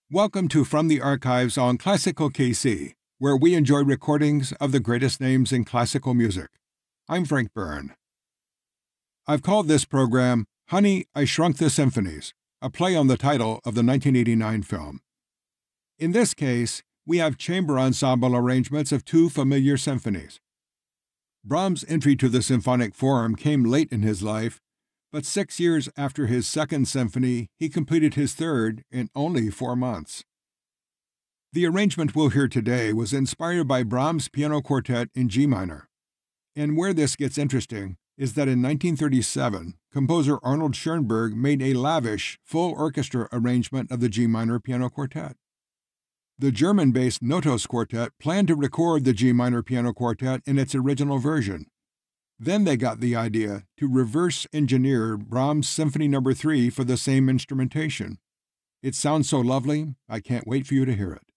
Welcome to From the Archives on Classical KC, where we enjoy recordings of the greatest names in classical music. I'm Frank Byrne. I've called this program Honey, I Shrunk the Symphonies, a play on the title of the 1989 film. In this case, we have chamber ensemble arrangements of two familiar symphonies. Brahms' entry to the symphonic form came late in his life, but 6 years after his second symphony, he completed his third in only 4 months. The arrangement we'll hear today was inspired by Brahms' Piano Quartet in G minor. And where this gets interesting is that in 1937, composer Arnold Schoenberg made a lavish, full orchestra arrangement of the G minor Piano Quartet. The German-based Notos Quartet planned to record the G minor Piano Quartet in its original version. Then they got the idea to reverse engineer Brahms' Symphony No. 3 for the same instrumentation. It sounds so lovely, I can't wait for you to hear it.